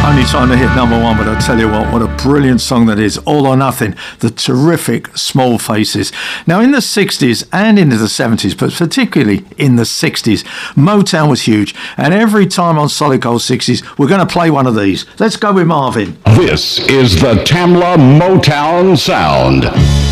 Only time to hit number one, but I tell you what a brilliant song that is. All or Nothing, the terrific Small Faces. Now, in the 60s and into the 70s, but particularly in the 60s, Motown was huge. And every time on Solid Gold 60s, we're going to play one of these. Let's go with Marvin. This is the Tamla Motown Sound.